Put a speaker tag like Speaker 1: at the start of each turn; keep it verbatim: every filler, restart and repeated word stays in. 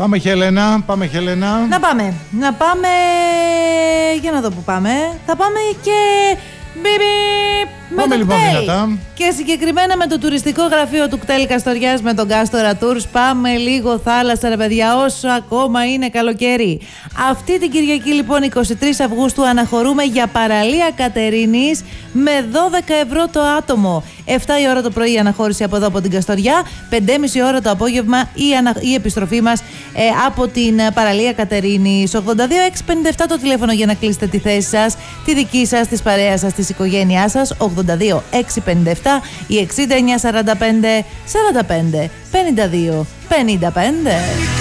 Speaker 1: Πάμε Χέλενα, πάμε Χέλενα.
Speaker 2: Να πάμε, να πάμε, για να δω που πάμε. Θα πάμε και με
Speaker 1: πάμε
Speaker 2: το
Speaker 1: λοιπόν
Speaker 2: κτέλ.
Speaker 1: δυνατά.
Speaker 2: Και συγκεκριμένα με το τουριστικό γραφείο του κτέλ Καστοριάς με τον Κάστορα Tours. Πάμε λίγο θάλασσα ρε παιδιά, όσο ακόμα είναι καλοκαίρι. Αυτή την Κυριακή λοιπόν εικοστή τρίτη Αυγούστου αναχωρούμε για παραλία Κατερίνης με δώδεκα ευρώ το άτομο. εφτά η ώρα το πρωί η αναχώρηση από εδώ από την Καστοριά, πέντε και μισή ώρα το απόγευμα η, ανα... η επιστροφή μας ε, από την παραλία Κατερίνης. ογδόντα δύο έξι πενήντα επτά το τηλέφωνο για να κλείσετε τη θέση σας, τη δική σας, της παρέας σας, της οικογένειάς σας. ογδόντα δύο έξι πενήντα επτά ή εξήντα εννιά σαράντα πέντε σαράντα πέντε πενήντα δύο πενήντα πέντε.